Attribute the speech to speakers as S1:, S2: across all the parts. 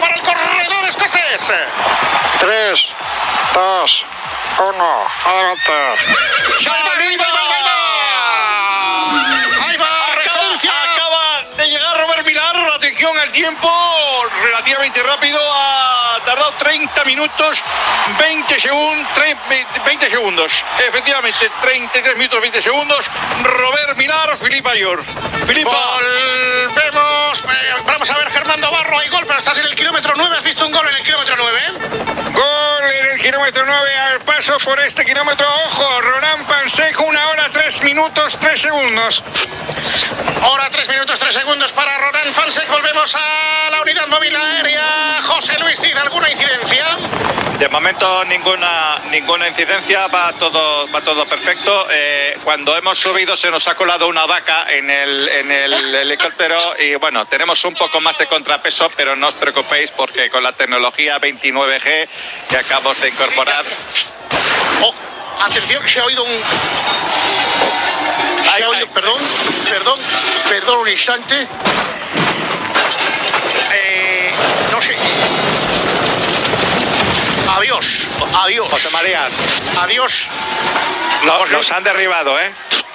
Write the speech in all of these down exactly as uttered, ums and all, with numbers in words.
S1: para el corredor escocés.
S2: tres, dos, uno, adelante.
S1: ¡Ahí va, ahí va, ahí va! ¡Ahí va, referencia!
S3: Acaba de llegar Robert Millar. Atención al tiempo, relativamente rápido. Ha tardado treinta minutos, veinte segundos, veinte segundos. Efectivamente, treinta y tres minutos, veinte segundos. Robert Millar, Philippe Ayor. Philippe.
S1: Volvemos. Eh, vamos a ver, Germán Navarro. Hay gol, pero estás en el kilómetro nueve. ¿Has visto un gol en el kilómetro nueve?
S2: Gol en el kilómetro nueve, al paso por este kilómetro. Ojo, Roland Pansec, una hora, tres minutos, tres segundos.
S1: Hora, tres minutos, tres segundos para Roland Pansec. Volvemos a la unidad móvil aérea. José Luis Cid, ¿alguna incidencia?
S3: De momento ninguna ninguna incidencia, va todo va todo perfecto. Eh, cuando hemos subido se nos ha colado una vaca en el en el helicóptero y bueno, tenemos un poco más de contrapeso, pero no os preocupéis porque con la tecnología veintinueve G que acabamos de incorporar.
S1: Oh, atención, se ha oído un... Se
S3: Ay,
S1: ha oído,
S3: ay.
S1: perdón, perdón, perdón un instante. Eh, no sé. Adiós, adiós.
S3: José María,
S1: Adiós.
S3: no,
S1: José-
S3: nos han derribado, ¿eh?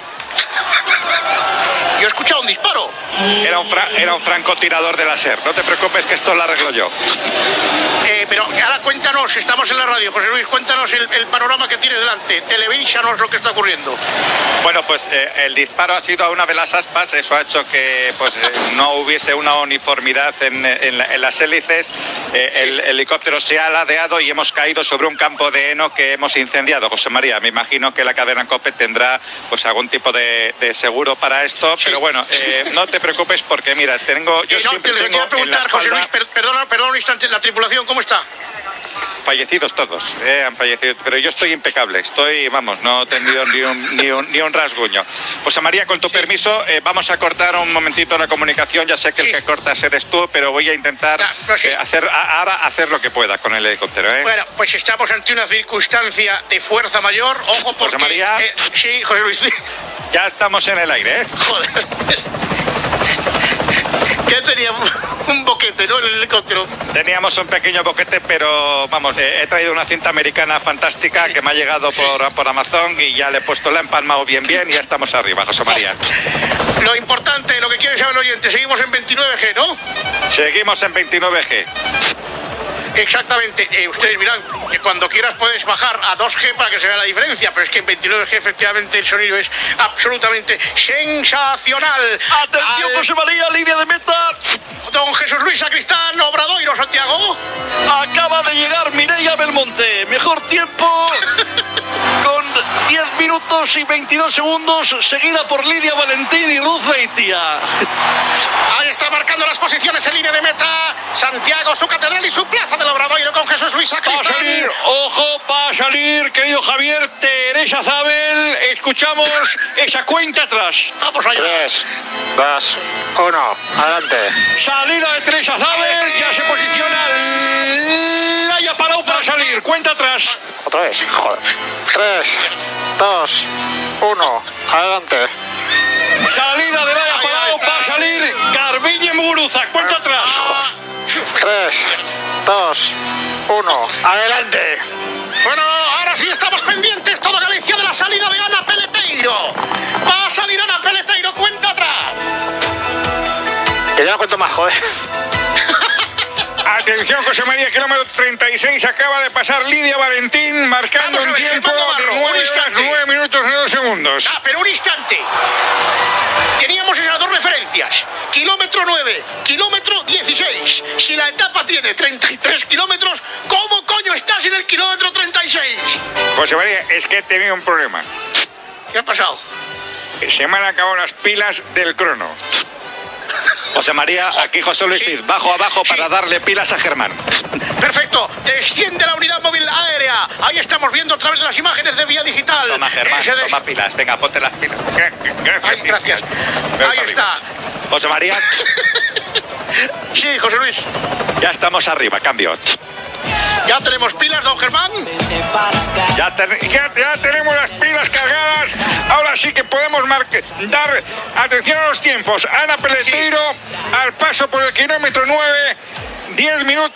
S1: Yo he escuchado un disparo.
S3: Era un, fra- era un francotirador de láser. No te preocupes que esto lo arreglo yo.
S1: Eh, pero ahora cuéntanos, estamos en la radio, José Luis, cuéntanos el, el panorama que tienes delante. Televísanos lo que está ocurriendo.
S3: Bueno, pues eh, el disparo ha sido a una de las aspas. Eso ha hecho que pues, eh, no hubiese una uniformidad en, en la- en las hélices. Eh, el helicóptero se ha ladeado y hemos caído sobre un campo de heno que hemos incendiado. José María, me imagino que la cadena COPE tendrá pues algún tipo de, de seguro para esto.
S1: Sí.
S3: Pero bueno, eh, no te preocupes porque mira, tengo yo
S1: Eh, no,
S3: siempre
S1: te le
S3: tengo
S1: quería
S3: en la
S1: preguntar, José
S3: espalda-
S1: Luis, per- perdona, perdona un instante, la tripulación, ¿cómo está?
S3: Fallecidos todos, eh, han fallecido, pero yo estoy impecable, estoy, vamos, no he tenido ni un, ni un, ni un rasguño. José María, con tu
S1: Sí.
S3: permiso, eh, vamos a cortar un momentito la comunicación, ya sé que
S1: Sí.
S3: el que cortas eres tú, pero voy a intentar
S1: Ya, pero sí.
S3: eh, hacer, a- ahora hacer lo que pueda con el helicóptero. ¿eh?
S1: Bueno, pues estamos ante una circunstancia de fuerza mayor. Ojo porque...
S3: María.
S1: eh, sí, José Luis.
S3: Ya estamos en el aire, ¿eh?
S1: Joder. Ya tenía un boquete, ¿no? En el helicóptero.
S3: Teníamos un pequeño boquete, pero vamos, eh, he traído una cinta americana fantástica que me ha llegado por, por Amazon y ya le he puesto, la he empalmado bien bien y ya estamos arriba, José María.
S1: Lo importante, lo que quiere saber el oyente, seguimos en veintinueve G, ¿no?
S3: Seguimos en veintinueve G.
S1: Exactamente. Eh, ustedes verán que cuando quieras puedes bajar a dos G para que se vea la diferencia, pero es que en veintinueve G efectivamente el sonido es absolutamente sensacional.
S3: Atención,
S1: Al-
S3: José María, línea de meta.
S1: Don Jesús Luis Sacristán, Obradoiro, Santiago.
S3: Acaba de llegar Mireia Belmonte. Mejor tiempo con diez minutos y veintidós segundos, seguida por Lidia Valentín y Ruth Beitia.
S1: Ahí está marcando las posiciones en línea de meta. Santiago, su catedral y su plaza del Obradoiro con Jesús Luis
S3: Va a
S1: Sacristán.
S3: salir, ojo, va a salir, querido Javier, Teresa Zabel. Escuchamos esa cuenta atrás.
S1: Vamos allá.
S2: tres, dos, uno, adelante.
S3: Salida de Teresa Zabel, ya se posiciona Laia Palau para salir. Cuenta atrás.
S2: Otra vez, joder. tres, dos, uno, adelante.
S3: Salida de Laia
S1: Ahí
S3: Palau
S1: está.
S3: para salir Garbiñe Muguruza. Cuenta atrás.
S1: Ah,
S2: tres, dos, uno, adelante.
S1: bueno, ahora sí estamos pendientes, toda Galicia, de la salida de Ana Peleteiro. Va a salir Ana Peleteiro, cuenta atrás.
S2: Que ya no cuento más, joder.
S4: Atención, José María, kilómetro treinta y seis, acaba de pasar Lidia Valentín, marcando
S1: Vamos a
S4: un
S1: ver,
S4: tiempo
S1: Germán
S4: de
S1: Navarro, un
S4: nueve horas,
S1: instante.
S4: nueve minutos y dos segundos.
S1: Ah, pero un instante. Teníamos esas dos referencias. Kilómetro nueve, kilómetro dieciséis. Si la etapa tiene treinta y tres kilómetros, ¿cómo coño estás en el kilómetro treinta y seis?
S4: José María, es que he tenido un problema.
S1: ¿Qué ha pasado?
S4: Se me han acabado las pilas del crono.
S3: José María, aquí José Luis
S1: Sí.
S3: Cid, bajo abajo para
S1: Sí.
S3: darle pilas a Germán.
S1: Perfecto, desciende la unidad móvil aérea. Ahí estamos viendo a través de las imágenes de vía digital.
S3: Toma, Germán,
S1: Ese des-
S3: toma pilas. Venga, ponte las pilas.
S4: Gracias.
S1: Ay, gracias.
S3: Ven
S1: Ahí
S3: para
S1: está.
S3: arriba. José María,
S1: Sí, José Luis.
S3: ya estamos arriba, cambio.
S1: Ya tenemos pilas, don Germán.
S3: Ya ten-
S4: Ya, ya tenemos las pilas cargadas. Ahora sí que podemos marque- dar atención a los tiempos. Ana Peleteiro al paso por el kilómetro nueve, diez minutos.